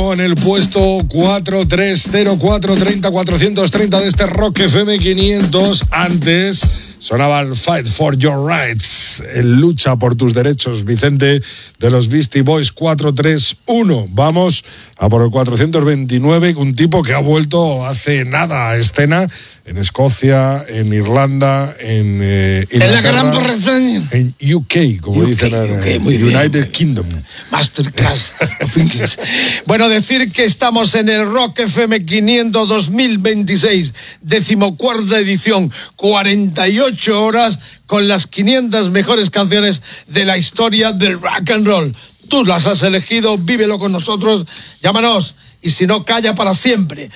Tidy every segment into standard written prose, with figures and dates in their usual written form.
último en el puesto 430430-430 de este Rock FM 500. Antes sonaba el Fight for Your Rights, el lucha por tus derechos, Vicente, de los Beastie Boys. 431. Vamos a por el 429, un tipo que ha vuelto hace nada a escena en Escocia, en Irlanda, en la Gran Bretaña, en UK, como dicen en United Kingdom. Masterclass of English. Bueno, decir que estamos en el Rock FM 500 2026, 14ª edición, 48 horas con las 500 mejores canciones de la historia del rock and roll. Tú las has elegido, vívelo con nosotros, llámanos. Y si no, calla para siempre.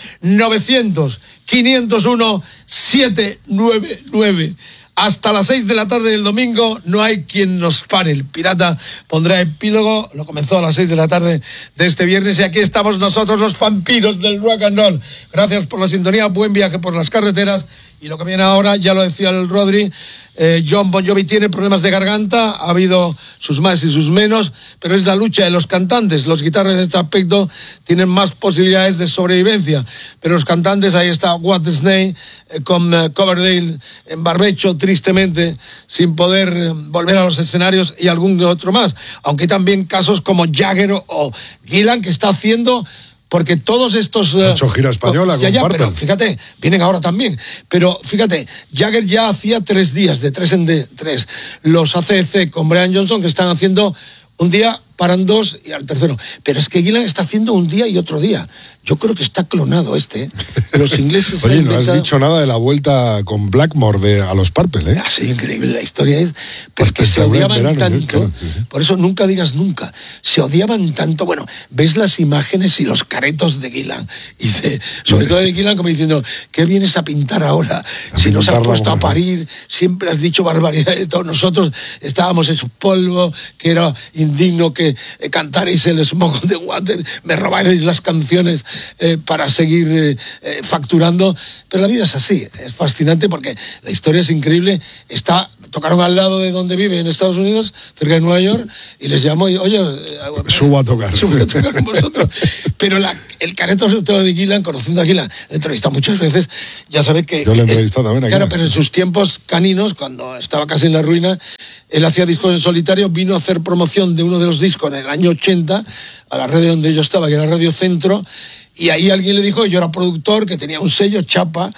900-501-799. Hasta las 6 de la tarde del domingo no hay quien nos pare. El Pirata pondrá epílogo. Lo comenzó a las 6 de la tarde de este viernes. Y aquí estamos nosotros, los vampiros del rock and roll. Gracias por la sintonía. Buen viaje por las carreteras. Y lo que viene ahora, ya lo decía el Rodri, Jon Bon Jovi tiene problemas de garganta, ha habido sus más y sus menos, pero es la lucha de los cantantes. Los guitarras en este aspecto tienen más posibilidades de sobrevivencia, pero los cantantes, ahí está What the Snake, con Coverdale en barbecho, tristemente, sin poder volver a los escenarios, y algún otro más. Aunque hay también casos como Jagger o Gillan, que está haciendo... Porque todos estos... Ha hecho gira española con Purple. Pero fíjate, vienen ahora también. Pero fíjate, Jagger ya hacía 3 días, de 3 en 3. Los ACDC con Brian Johnson, que están haciendo un día, paran 2 y al tercero. Pero es que Gillan está haciendo un día y otro día. Yo creo que está clonado Los ingleses... Oye, no has dicho nada de la vuelta con Blackmore a los Purple, ¿eh? Sí, increíble. La historia es... Porque se odiaban tanto. Claro, sí. Por eso nunca digas nunca. Se odiaban tanto. Bueno, ves las imágenes y los caretos de Gillan. Y sobre todo de Gillan como diciendo, ¿qué vienes a pintar ahora? Si nos has puesto a parir, siempre has dicho barbaridades. Todos nosotros estábamos hechos polvo, que era indigno que cantarais el Smoke on the Water, me robáis las canciones para seguir facturando, pero la vida es así, es fascinante porque la historia es increíble. Tocaron al lado de donde vive en Estados Unidos, cerca de Nueva York, y les llamó y, oye, subo a tocar con vosotros. Pero el careto sobre todo de Gillan, conociendo a Gillan, le he entrevistado muchas veces, ya sabe que... Yo le he entrevistado también a Claro, Gillan, pero en sus tiempos caninos, cuando estaba casi en la ruina, él hacía discos en solitario, vino a hacer promoción de uno de los discos en el año 80, a la radio donde yo estaba, que era Radio Centro, y ahí alguien le dijo, yo era productor, que tenía un sello, Chapa,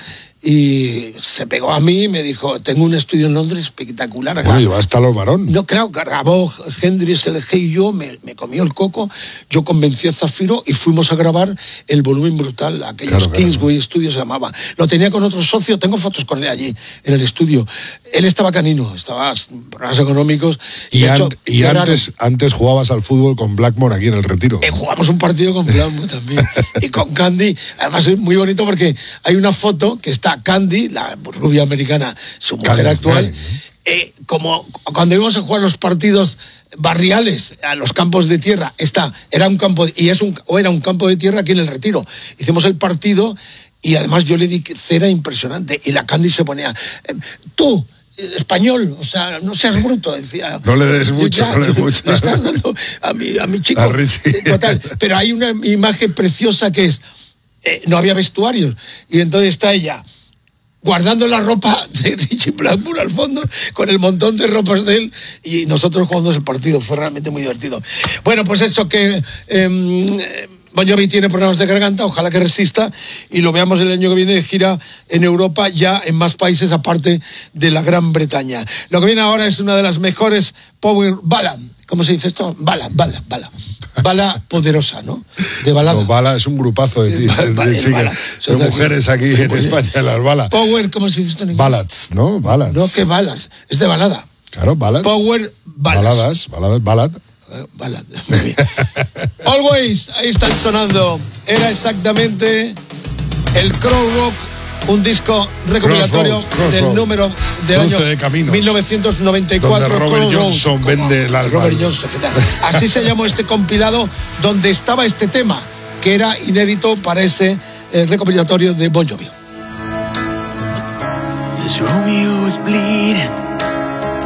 y se pegó a mí y me dijo, tengo un estudio en Londres espectacular acá. Bueno, hasta los varón. No, claro, grabó Hendrix, LG y yo, me comió el coco, yo convencí a Zafiro y fuimos a grabar El Volumen Brutal, aquellos Kingsway Studios se llamaba. Lo tenía con otro socio, tengo fotos con él allí, en el estudio. Él estaba canino, estaba problemas económicos. Antes jugabas al fútbol con Blackmore aquí en el Retiro. Jugamos un partido con Blackmore también. Y con Candy, además es muy bonito porque hay una foto que está Candy, la rubia americana, su mujer actual, como cuando íbamos a jugar los partidos barriales a los campos de tierra, era un campo de tierra aquí en el Retiro. Hicimos el partido y además yo le di cera impresionante y la Candy se ponía, tú, español, o sea, no seas bruto, decía. No le des mucho, no le des mucho. Le estás dando a mi chico. A Richie. Total, pero hay una imagen preciosa que es, no había vestuarios y entonces está ella guardando la ropa de Richie Blackmore al fondo, con el montón de ropas de él, y nosotros jugando el partido. Fue realmente muy divertido. Bueno, pues esto que Bon Jovi tiene problemas de garganta, ojalá que resista, y lo veamos el año que viene de gira en Europa, ya en más países aparte de la Gran Bretaña. Lo que viene ahora es una de las mejores power ballad. ¿Cómo se dice esto? Bala poderosa, ¿no? De balada. No, Bala es un grupazo de chicas, de mujeres aquí en España, las Bala. Power, ¿cómo se dice esto en inglés? Ballads, ¿no? Ballads. No, que balas, es de balada. Claro, ballads. Power ballads. Ballad. Ballad, muy bien. Always, ahí están sonando. Era exactamente el Crow Rock, un disco recopilatorio del número del año de Caminos, 1994. Donde Robert Johnson vende el alma. Robert Johnson, ¿qué tal? Así se llamó este compilado, donde estaba este tema, que era inédito para ese recopilatorio de Bon Jovi. This Romeo is bleeding.